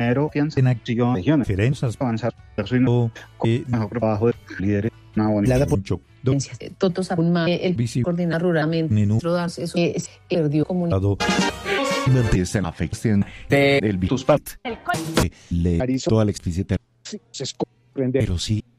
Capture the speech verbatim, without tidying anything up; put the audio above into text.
Pero fianza en acción regiones diferencias avanzar tercero y mejor trabajo de líderes una bonita mucho todos el Visi- coordinar ruralmente Menú. eso es perdió comunidad Invertirse en afección del virus part le toda la explícita Se comprende. pero sí